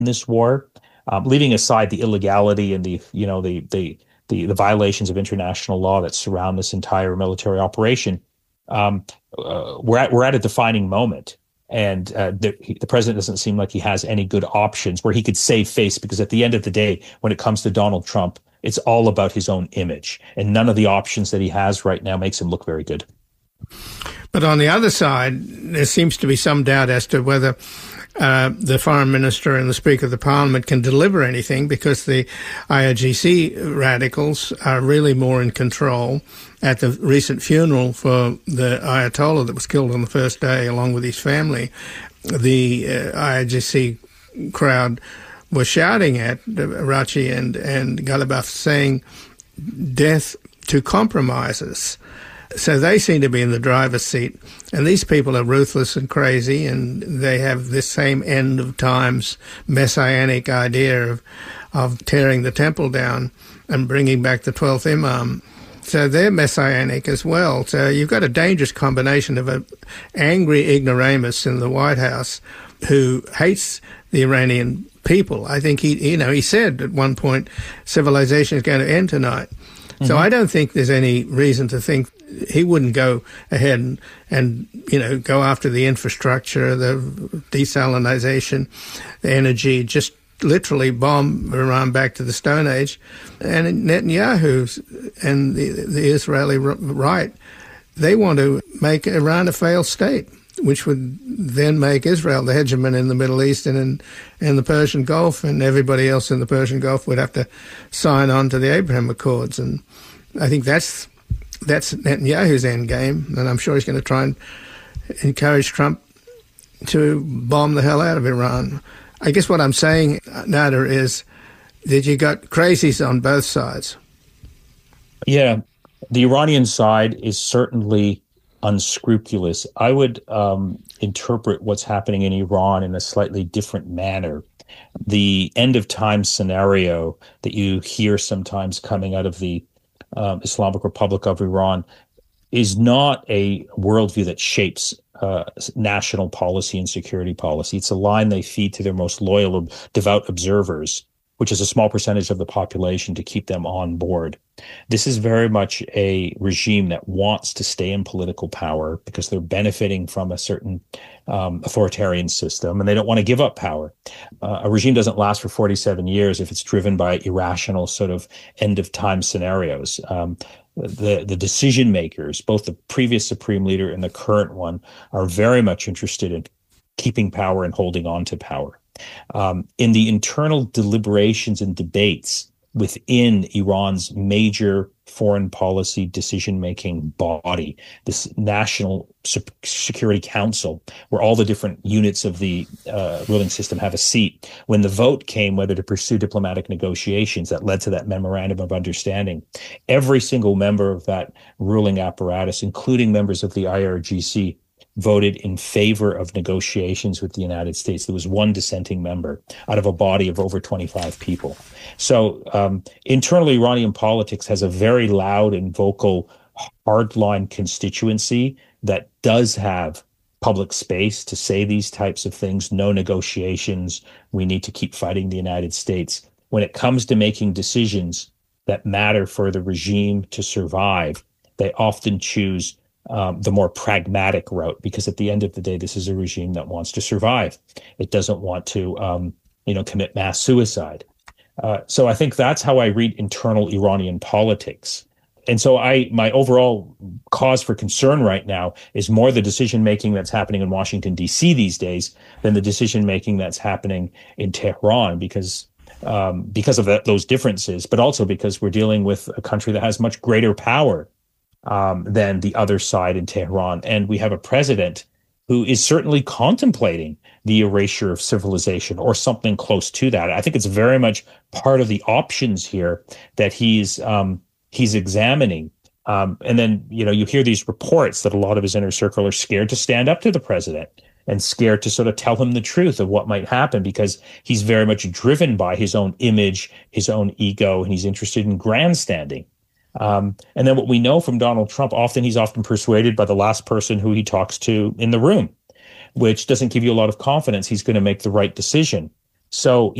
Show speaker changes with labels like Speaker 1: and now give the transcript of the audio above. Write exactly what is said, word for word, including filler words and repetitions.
Speaker 1: this war, um, leaving aside the illegality and the you know the the the, the violations of international law that surround this entire military operation. Um, uh, we're at we're at a defining moment, and uh, the, the president doesn't seem like he has any good options where he could save face. Because at the end of the day, when it comes to Donald Trump, it's all about his own image, and none of the options that he has right now makes him look very good.
Speaker 2: But on the other side, there seems to be some doubt as to whether uh, the foreign minister and the speaker of the parliament can deliver anything, because the I R G C radicals are really more in control. At the recent funeral for the Ayatollah that was killed on the first day along with his family, the uh, I R G C crowd was shouting at Araghchi and, and Ghalibaf, saying, "Death to compromisers." So they seem to be in the driver's seat. And these people are ruthless and crazy, and they have this same end of times messianic idea of, of tearing the temple down and bringing back the twelfth Imam. So they're messianic as well. So you've got a dangerous combination of an angry ignoramus in the White House who hates the Iranian people. I think he, you know, he said at one point, civilization is going to end tonight. Mm-hmm. So I don't think there's any reason to think he wouldn't go ahead and, and, you know, go after the infrastructure, the desalinization, the energy, just literally bomb Iran back to the Stone Age. And Netanyahu and the, the Israeli right, they want to make Iran a failed state, which would then make Israel the hegemon in the Middle East and in, in the Persian Gulf, and everybody else in the Persian Gulf would have to sign on to the Abraham Accords. And I think that's that's Netanyahu's end game, and I'm sure he's going to try and encourage Trump to bomb the hell out of Iran. I guess what I'm saying, Nader, is that you got crazies on both sides.
Speaker 1: Yeah, the Iranian side is certainly unscrupulous. I would um, interpret what's happening in Iran in a slightly different manner. The end of time scenario that you hear sometimes coming out of the um, Islamic Republic of Iran is not a worldview that shapes uh, national policy and security policy. It's a line they feed to their most loyal, devout observers, which is a small percentage of the population, to keep them on board. This is very much a regime that wants to stay in political power because they're benefiting from a certain um, authoritarian system, and they don't want to give up power. Uh, a regime doesn't last for forty-seven years if it's driven by irrational sort of end-of-time scenarios. Um, the, the decision makers, both the previous supreme leader and the current one, are very much interested in keeping power and holding on to power. Um, in the internal deliberations and debates within Iran's major foreign policy decision-making body, this National Security Council, where all the different units of the uh, ruling system have a seat, when the vote came whether to pursue diplomatic negotiations that led to that memorandum of understanding, every single member of that ruling apparatus, including members of the I R G C, voted in favor of negotiations with the United States. There was one dissenting member out of a body of over twenty-five people. So um, internal Iranian politics has a very loud and vocal hardline constituency that does have public space to say these types of things. No negotiations. We need to keep fighting the United States. When it comes to making decisions that matter for the regime to survive, they often choose Um, the more pragmatic route, because at the end of the day, this is a regime that wants to survive. It doesn't want to, um, you know, commit mass suicide. Uh, so I think that's how I read internal Iranian politics. And so I, my overall cause for concern right now is more the decision making that's happening in Washington, D C these days than the decision making that's happening in Tehran, because um, because of that, those differences, but also because we're dealing with a country that has much greater power Um, than the other side in Tehran. And we have a president who is certainly contemplating the erasure of civilization or something close to that. I think it's very much part of the options here that he's um, he's examining. Um, and then, you know, you hear these reports that a lot of his inner circle are scared to stand up to the president and scared to sort of tell him the truth of what might happen, because he's very much driven by his own image, his own ego, and he's interested in grandstanding. Um, and then what we know from Donald Trump, often he's often persuaded by the last person who he talks to in the room, which doesn't give you a lot of confidence he's going to make the right decision. So,